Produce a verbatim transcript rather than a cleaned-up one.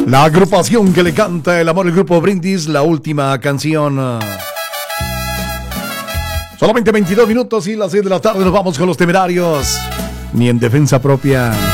La agrupación que le canta el amor, el grupo Brindis, la última canción. Solamente veintidós minutos y las seis de la tarde nos vamos con los Temerarios. Ni en defensa propia.